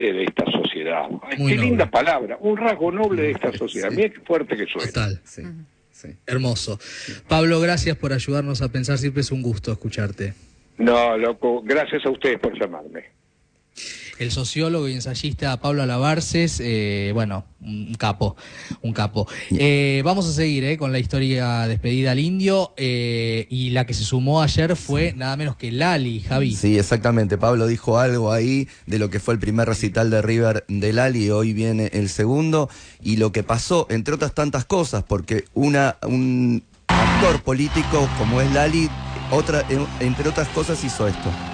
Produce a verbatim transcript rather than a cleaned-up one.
eh, de esta sociedad. Ay, Muy qué noble. linda palabra, un rasgo noble de esta sociedad. Sí. Mira qué fuerte que suena. Total. Sí, sí. Hermoso. Pablo, gracias por ayudarnos a pensar. Siempre es un gusto escucharte. No, loco, gracias a ustedes por llamarme. El sociólogo y ensayista Pablo Alabarces, eh, bueno, un capo, un capo. Eh, vamos a seguir eh, con la historia Despedida al Indio, eh, y la que se sumó ayer fue nada menos que Lali, Javi. Sí, exactamente. Pablo dijo algo ahí de lo que fue el primer recital de River de Lali, y hoy viene el segundo, y lo que pasó, entre otras tantas cosas, porque una un actor político como es Lali, otra, entre otras cosas hizo esto.